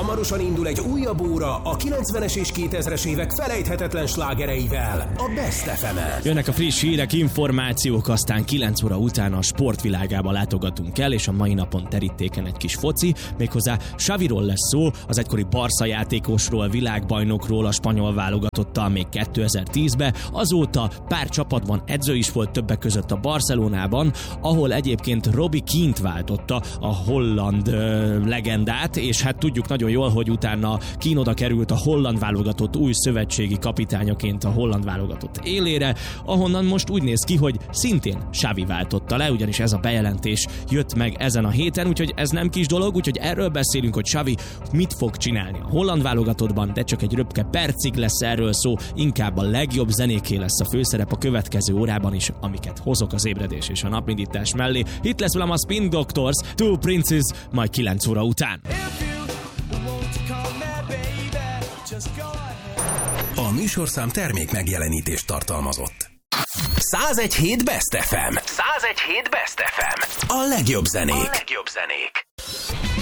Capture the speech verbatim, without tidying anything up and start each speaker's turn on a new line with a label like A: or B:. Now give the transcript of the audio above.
A: Hamarosan indul egy újabb óra a kilencvenes és kétezres évek felejthetetlen slágereivel, a Best ef emen.
B: Jönnek a friss hírek, információk, aztán kilenc óra után a sportvilágába látogatunk el, és a mai napon terítéken egy kis foci, méghozzá Xaviról lesz szó, az egykori Barca játékosról, világbajnokról, a spanyol válogatottal még kétezer-tízben, azóta pár csapatban edző is volt, többek között a Barcelonában, ahol egyébként Robbie Keane-t váltotta, a holland ö, legendát, és hát tudjuk nagyon jól, hogy utána Keane oda került a holland válogatott új szövetségi kapitányaként a holland válogatott élére, ahonnan most úgy néz ki, hogy szintén Xavi váltotta le, ugyanis ez a bejelentés jött meg ezen a héten, úgyhogy ez nem kis dolog, úgyhogy erről beszélünk, hogy Xavi mit fog csinálni a holland válogatottban, de csak egy röpke percig lesz erről szó, inkább a legjobb zenéké lesz a főszerep a következő órában is, amiket hozok az ébredés és a napindítás mellé. Itt lesz velem a Spin Doctors, Two Princes, majd kilenc óra után.
A: A műsorszám termék megjelenítést tartalmazott. százegy hét Best ef em. százegy hét Best ef em. A legjobb zenék. A legjobb zenék.